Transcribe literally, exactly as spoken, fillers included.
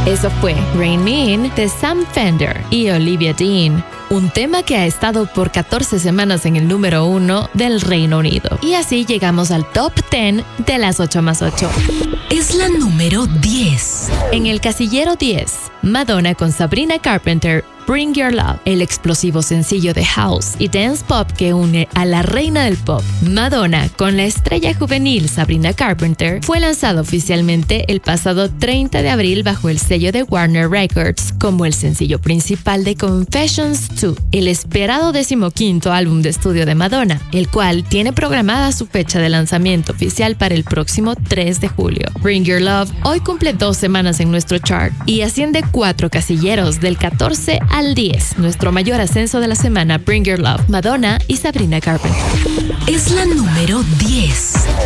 Eso fue Rain Me In de Sam Fender y Olivia Dean, un tema que ha estado por catorce semanas en el número uno del Reino Unido. Y así llegamos al top diez de las ocho más ocho. Es la número diez. En el casillero diez, Madonna con Sabrina Carpenter, Bring Your Love, el explosivo sencillo de house y dance pop que une a la reina del pop, Madonna, con la estrella juvenil Sabrina Carpenter, fue lanzado oficialmente el pasado treinta de abril bajo el sello de Warner Records como el sencillo principal de Confessions dos, el esperado decimoquinto álbum de estudio de Madonna, el cual tiene programada su fecha de lanzamiento oficial para el próximo tres de julio. Bring Your Love hoy cumple dos semanas en nuestro chart y asciende cuatro casilleros del catorce al diez, nuestro mayor ascenso de la semana. Bring Your Love, Madonna y Sabrina Carpenter. Es la número diez.